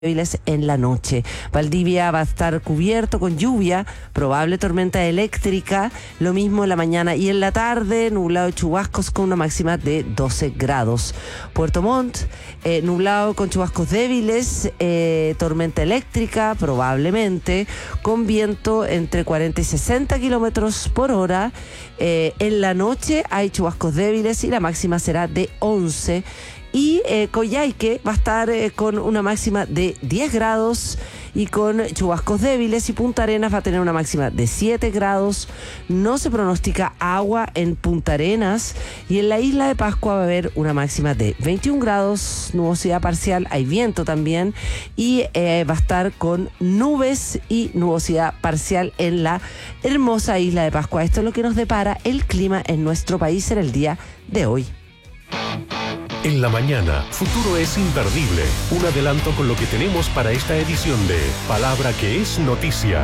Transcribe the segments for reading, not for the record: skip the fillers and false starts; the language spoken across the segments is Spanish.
débiles en la noche. Valdivia va a estar cubierto con lluvia, probable tormenta eléctrica, lo mismo en la mañana y en la tarde, nublado y chubascos con una máxima de 12 grados. Puerto Montt, nublado con chubascos débiles, tormenta eléctrica probablemente, con viento entre 40 y 60 kilómetros por hora. En la noche hay chubascos débiles y la máxima será de 11. Y Coyhaique va a estar con una máxima de 10 grados y con chubascos débiles, y Punta Arenas va a tener una máxima de 7 grados. No se pronostica agua en Punta Arenas, y en la isla de Pascua va a haber una máxima de 21 grados, nubosidad parcial, hay viento también, y va a estar con nubes y nubosidad parcial en la hermosa isla de Pascua. Esto es lo que nos depara el clima en nuestro país en el día de hoy. En la mañana, Futuro es imperdible. Un adelanto con lo que tenemos para esta edición de Palabra que es Noticia.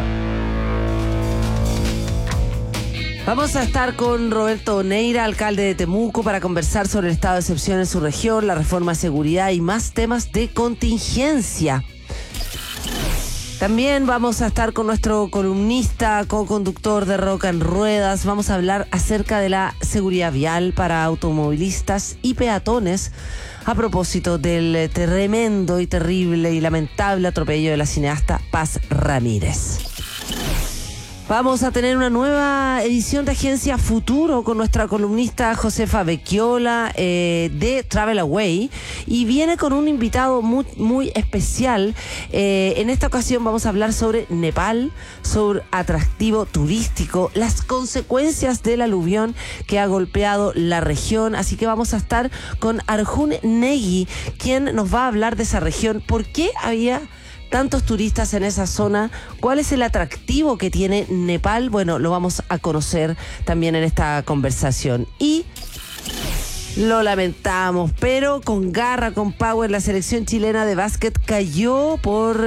Vamos a estar con Roberto Neira, alcalde de Temuco, para conversar sobre el estado de excepción en su región, la reforma de seguridad y más temas de contingencia. También vamos a estar con nuestro columnista, co-conductor de Roca en Ruedas. Vamos a hablar acerca de la seguridad vial para automovilistas y peatones a propósito del tremendo y terrible y lamentable atropello de la cineasta Paz Ramírez. Vamos a tener una nueva edición de Agencia Futuro con nuestra columnista Josefa Becchiola de Travel Away, y viene con un invitado muy especial. En esta ocasión vamos a hablar sobre Nepal, sobre atractivo turístico, las consecuencias del aluvión que ha golpeado la región. Así que vamos a estar con Arjun Negi, quien nos va a hablar de esa región, por qué había tantos turistas en esa zona, cuál es el atractivo que tiene Nepal. Bueno, lo vamos a conocer también en esta conversación. Y lo lamentamos, pero con garra, con power, la selección chilena de básquet cayó por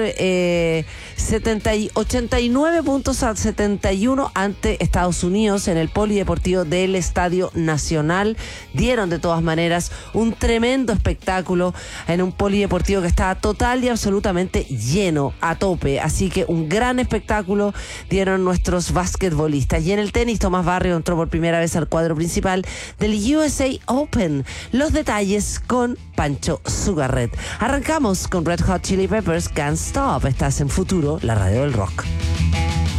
89 puntos a 71 ante Estados Unidos en el polideportivo del Estadio Nacional. Dieron de todas maneras un tremendo espectáculo en un polideportivo que estaba total y absolutamente lleno, a tope. Así que un gran espectáculo dieron nuestros basquetbolistas. Y en el tenis, Tomás Barrio entró por primera vez al cuadro principal del USA Open. Los detalles con Pancho Sugarret. Arrancamos con Red Hot Chili Peppers, Can't Stop. Estás en Futuro, la radio del rock.